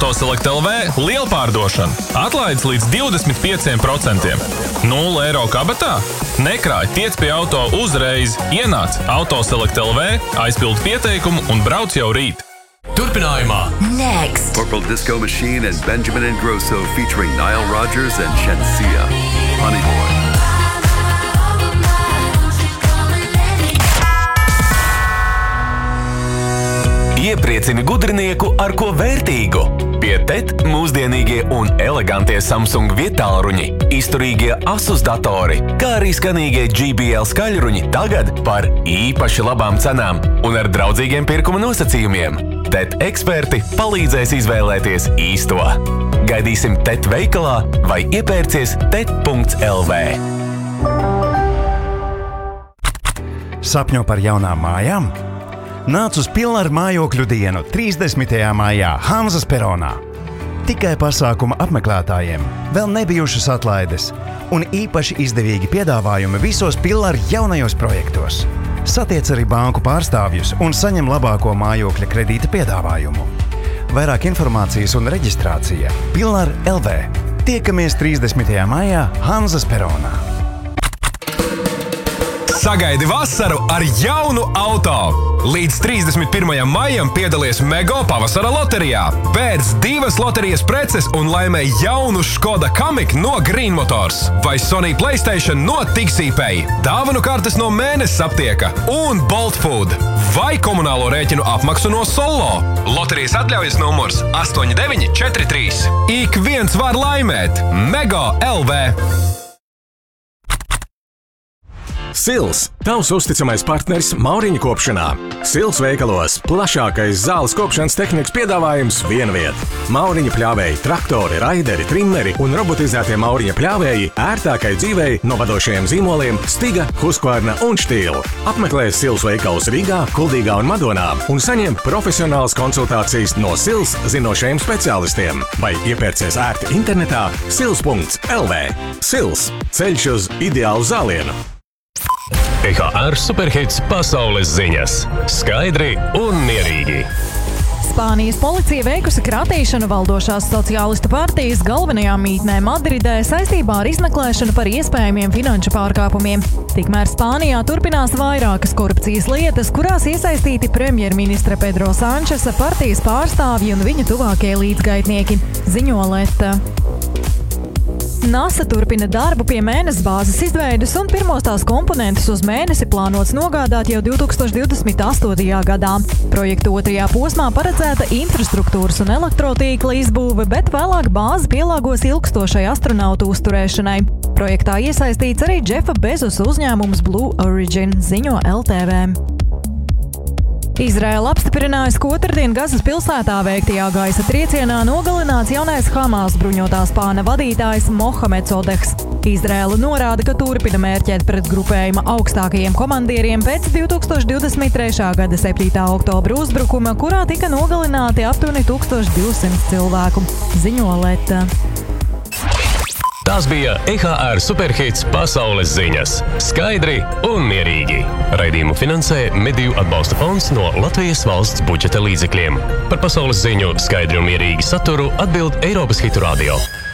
Autoselect LV lielpārdošana. Atlaides līdz 25%. 0 eiro kabatā? Nekrāj, tiec pie auto uzreiz. Ienāc Autoselect LV, aizpild pieteikumu un brauc jau rīt. Turpinājumā Next. Purple Disco Machine and Benjamin Ingrosso featuring Nile Rodgers and Shensia. Honey Boy. iepriecini gudrinieku ar ko vērtīgu. Pie TET mūsdienīgie un elegantie Samsung vietālruņi, izturīgie Asus datori, kā arī skanīgie JBL skaļruņi tagad par īpaši labām cenām un ar draudzīgiem pirkuma nosacījumiem. TET eksperti palīdzēs izvēlēties īsto. Gaidīsim TET veikalā vai iepērcies tet.lv. Sapņo par jaunām mājām? Nāc uz Pilnvaru mājokļu dienu 30. maijā Hanzas peronā. Tikai pasākuma apmeklētājiem vēl nebijušas atlaides un īpaši izdevīgi piedāvājumi visos Pilnvaru jaunajos projektos. Satiec arī banku pārstāvjus un saņem labāko mājokļa kredīta piedāvājumu. Vairāk informācijas un reģistrācija Pilnvaru LV. Tiekamies 30. maijā Hanzas peronā. Sagaidi vasaru ar jaunu auto! Līdz 31. maijam piedalies Mego pavasara loterijā. Pērc 2 loterijas preces un laimē jaunu Škoda Kamiq no Green Motors vai Sony PlayStation no Tixipay, dāvanu kartes no Mēnesis aptieka un Bolt Food vai komunālo rēķinu apmaksu no Solo. Loterijas atļaujas numurs 8943. Ik viens var laimēt! Mego LV! Sils – tavs uzticamais partneris mauriņu kopšanā. Sils veikalos plašākais zāles kopšanas tehnikas piedāvājums viena vieta. Mauriņu pļāvēji, traktori, raideri, trimmeri un robotizētie mauriņu pļāvēji ērtākai dzīvei no vadošajiem zīmoliem Stiga, Husqvarna un Stihl. Apmeklē Sils veikalus Rīgā, Kuldīgā un Madonā un saņem profesionālas konsultācijas no Sils zinošajiem speciālistiem vai iepērcies ērti internetā sils.lv. Sils – ceļš uz ideālu zālienu. EHR Superhits pasaules ziņas. Skaidri un mierīgi. Spānijas policija veikusi kratīšanu valdošās sociālistu partijas galvenajā mītnē Madridē saistībā ar izmeklēšanu par iespējamiem finanšu pārkāpumiem. Tikmēr Spānijā turpinās vairākas korupcijas lietas, kurās iesaistīti premjerministra Pedro Sančesa, partijas pārstāvji un viņa tuvākie līdzgaitnieki, ziņo Leta. NASA turpina darbu pie Mēness bāzes izveides un pirmos tās komponentus uz Mēnesi plānots nogādāt jau 2028. gadā. Projekta 2. posmā paredzēta infrastruktūras un elektrotīkla izbūve, bet vēlāk bāzi pielāgos ilgstošai astronautu uzturēšanai. Projektā iesaistīts arī Džefa Bezosa uzņēmums Blue Origin, ziņo LTV. Izraēla apstiprinājusi, ka otrdien Gazas pilsētā veiktajā gaisa triecienā nogalināts jaunais Hamas bruņotā spāna vadītājs Mohameds Odehs. Izraēla norāda, ka turpina mērķēt pret grupējuma augstākajiem komandieriem pēc 2023. gada 7. oktobra uzbrukuma, kurā tika nogalināti aptuveni 1200 cilvēku, ziņo Leta. Tās bija EHR Superhits pasaules ziņas. Skaidri un mierīgi. Raidījumu finansē Mediju atbalsta fonds no Latvijas valsts budžeta līdzekļiem. Par pasaules ziņu skaidri un mierīgi saturu atbild Eiropas Hitu Radio.